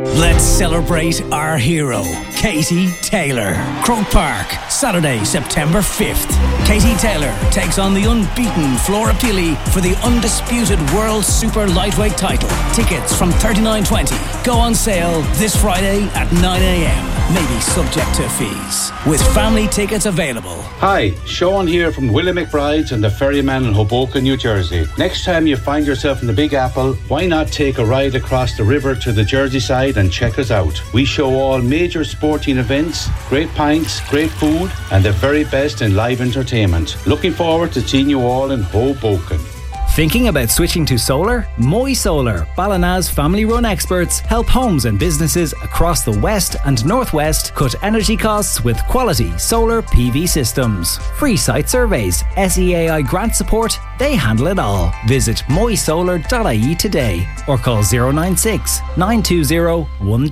Let's celebrate our hero, Katie Taylor. Croke Park, Saturday, September 5th. Katie Taylor takes on the unbeaten Flora Pili for the undisputed World Super Lightweight title. Tickets from $39.20 go on sale this Friday at 9 a.m. Maybe subject to fees. With family tickets available. Hi, Sean here from Willie McBride's and the Ferryman in Hoboken, New Jersey. Next time you find yourself in the Big Apple, why not take a ride across the river to the Jersey side and check us out? We show all major sporting events, great pints, great food, and the very best in live entertainment. Looking forward to seeing you all in Hoboken. Thinking about switching to solar? Moy Solar, Ballina's family-run experts, help homes and businesses across the West and Northwest cut energy costs with quality solar PV systems. Free site surveys, SEAI grant support, they handle it all. Visit moysolar.ie today or call 096 920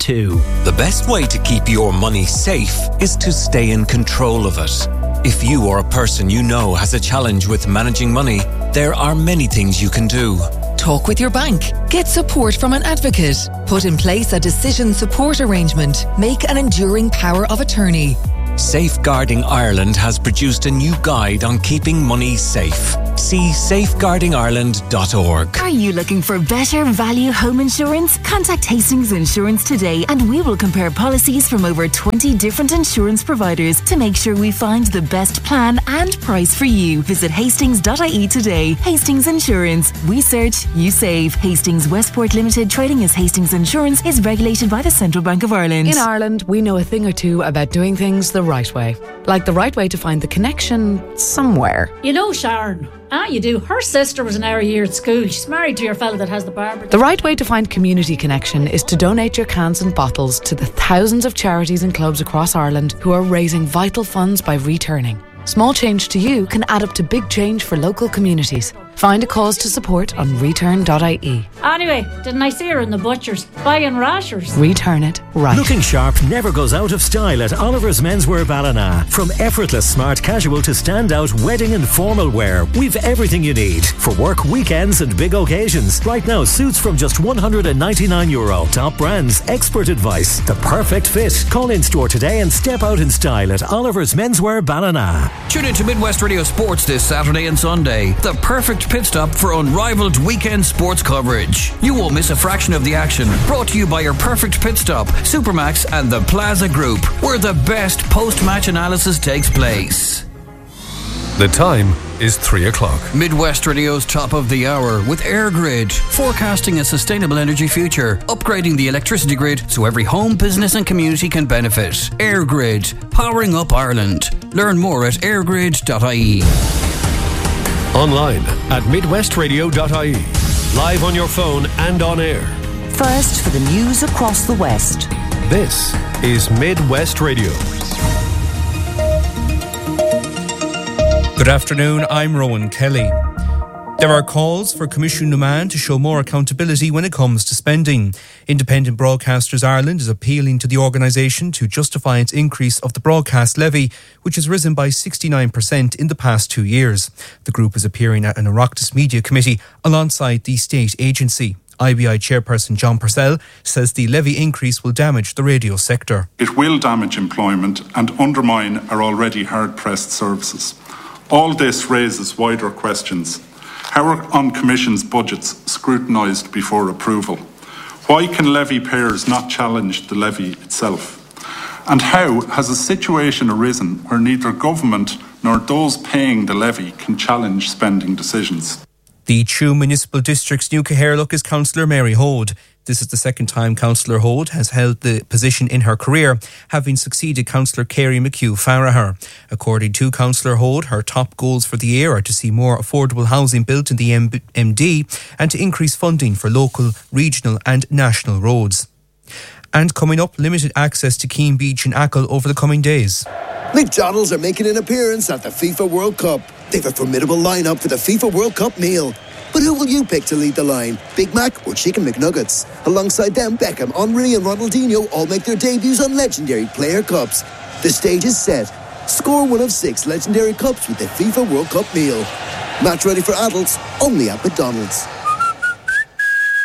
12. The best way to keep your money safe is to stay in control of it. If you or a person you know has a challenge with managing money, there are many things you can do. Talk with your bank. Get support from an advocate. Put in place a decision support arrangement. Make an enduring power of attorney. Safeguarding Ireland has produced a new guide on keeping money safe. See safeguardingireland.org. Are you looking for better value home insurance? Contact Hastings Insurance today and we will compare policies from over 20 different insurance providers to make sure we find the best plan and price for you. Visit hastings.ie today. Hastings Insurance. We search, you save. Hastings Westport Limited, trading as Hastings Insurance, is regulated by the Central Bank of Ireland. In Ireland, we know a thing or two about doing things the right way. Like the right way to find the connection somewhere. You know Sharon. You do. Her sister was an hour a year at school. She's married to your fella that has the barber. The right way to find community connection is to donate your cans and bottles to the thousands of charities and clubs across Ireland who are raising vital funds by returning. Small change to you can add up to big change for local communities. Find a cause to support on return.ie. Anyway, didn't I see her in the butcher's buying rashers? Return it right. Looking sharp never goes out of style at Oliver's Menswear Ballina. From effortless smart casual to standout wedding and formal wear, we've everything you need for work, weekends and big occasions. Right now, suits from just €199. Top brands, expert advice, the perfect fit. Call in store today and step out in style at Oliver's Menswear Ballina. Tune in to Midwest Radio Sports this Saturday and Sunday. The perfect pit stop for unrivaled weekend sports coverage. You won't miss a fraction of the action. Brought to you by your perfect pit stop, Supermax and the Plaza Group, where the best post-match analysis takes place. The time is 3 o'clock. Midwest Radio's top of the hour with AirGrid, forecasting a sustainable energy future, upgrading the electricity grid so every home, business and community can benefit. AirGrid, powering up Ireland. Learn more at airgrid.ie. Online at midwestradio.ie. Live on your phone and on air. First for the news across the West. This is Midwest Radio. Good afternoon, I'm Rowan Kelly. There are calls for Commission Numan to show more accountability when it comes to spending. Independent Broadcasters Ireland is appealing to the organisation to justify its increase of the broadcast levy, which has risen by 69% in the past 2 years. The group is appearing at an Oireachtas Media Committee alongside the state agency. IBI chairperson John Purcell says the levy increase will damage the radio sector. It will damage employment and undermine our already hard-pressed services. All this raises wider questions. How are Commission's budgets scrutinised before approval? Why can levy payers not challenge the levy itself? And how has a situation arisen where neither government nor those paying the levy can challenge spending decisions? The Tuam Municipal District's new Cathaoirleach is Councillor Mary Hode. This is the second time Councillor Hode has held the position in her career, having succeeded Councillor Kerry McHugh-Farragher. According to Councillor Hode, her top goals for the year are to see more affordable housing built in the MD and to increase funding for local, regional and national roads. And coming up, limited access to Keene Beach in Achill over the coming days. McDonald's are making an appearance at the FIFA World Cup. They've a formidable lineup for the FIFA World Cup meal. But who will you pick to lead the line? Big Mac or Chicken McNuggets? Alongside them, Beckham, Henry and Ronaldinho all make their debuts on legendary player cups. The stage is set. Score one of 6 legendary cups with the FIFA World Cup meal. Match ready for adults, only at McDonald's.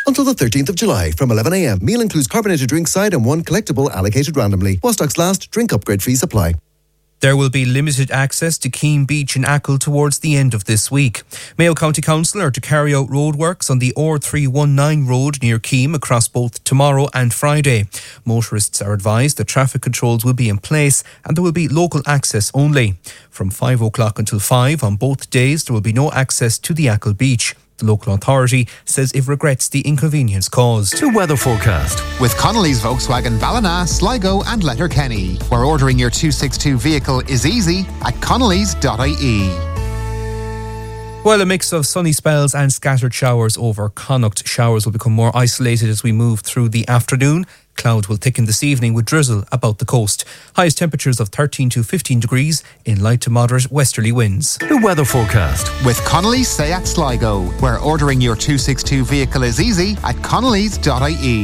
until the 13th of July from 11 a.m. Meal includes carbonated drink side and one collectible allocated randomly. While stocks last, drink upgrade fees apply. There will be limited access to Keene Beach in Achill towards the end of this week. Mayo County Council are to carry out roadworks on the R319 road near Keene across both tomorrow and Friday. Motorists are advised that traffic controls will be in place and there will be local access only. From 5 o'clock until 5 on both days, there will be no access to the Achill Beach. The local authority says it regrets the inconvenience caused. To weather forecast. With Connolly's Volkswagen Ballina, Sligo and Letterkenny, where ordering your 262 vehicle is easy at connellys.ie. Well, a mix of sunny spells and scattered showers over Connacht. Showers will become more isolated as we move through the afternoon. Clouds will thicken this evening with drizzle about the coast. Highest temperatures of 13 to 15 degrees in light to moderate westerly winds. The weather forecast. With Connolly's Seat Sligo, where ordering your 262 vehicle is easy at connellys.ie.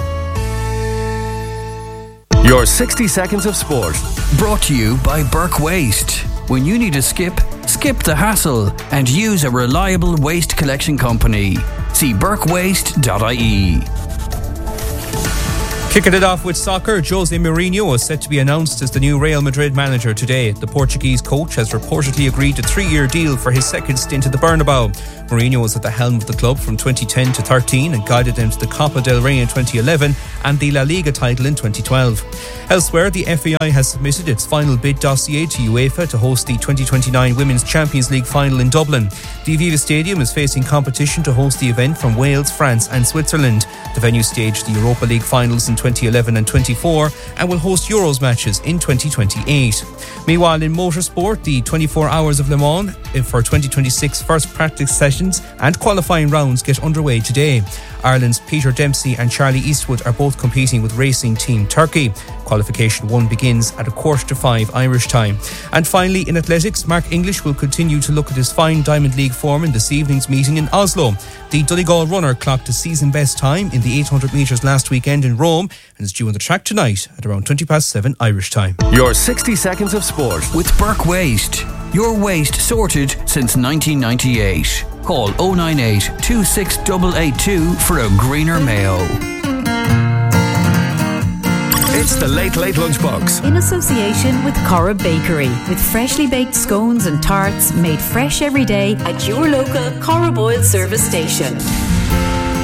Your 60 seconds of sport. Brought to you by Burke Waste. When you need a skip the hassle and use a reliable waste collection company. See burkewaste.ie. Kicking it off with soccer, Jose Mourinho is set to be announced as the new Real Madrid manager today. The Portuguese coach has reportedly agreed a 3-year deal for his second stint at the Bernabeu. Mourinho was at the helm of the club from 2010 to 13 and guided them to the Copa del Rey in 2011 and the La Liga title in 2012. Elsewhere, the FAI has submitted its final bid dossier to UEFA to host the 2029 Women's Champions League final in Dublin. The Aviva Stadium is facing competition to host the event from Wales, France and Switzerland. The venue staged the Europa League finals in 2011 and 24 and will host Euros matches in 2028. Meanwhile, in motorsport, the 24 Hours of Le Mans for 2026 first practice sessions and qualifying rounds get underway today. Ireland's Peter Dempsey and Charlie Eastwood are both competing with Racing Team Turkey. Qualification 1 begins at 4:45 Irish time. And finally, in athletics, Mark English will continue to look at his fine Diamond League form in this evening's meeting in Oslo. The Donegal runner clocked a season best time in the 800 metres last weekend in Rome and is due on the track tonight at around 7:20 Irish time. Your 60 seconds of sport. With Burke Waste. Your waste sorted since 1998. Call 098 26882 for a greener Mayo. It's the Late Late Lunchbox. In association with Cora Bakery, with freshly baked scones and tarts made fresh every day at your local Cora Boyle service station.